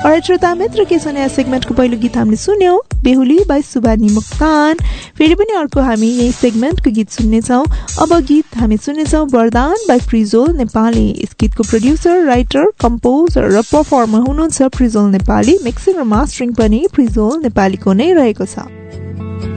All right श्रोता मित्र, के छ नयाँ सेगमेन्टको पहिलो गीत हामीले सुन्यौं, बेहुली बाई सुबानी मुक्तान। फेरि पनि अर्को हामी यही सेगमेन्टको गीत सुन्नेछौँ। अब गीत हामी सुन्नेछौँ वरदान बाई प्रिजोल नेपाली। यस गीतको प्रोड्युसर, राइटर, कम्पोजर र परफर्मर हुनुहुन्छ प्रिजोल नेपाली। मिक्सिङ र मास्टरिङ पनि प्रिजोल नेपालीको नै रहेको छ।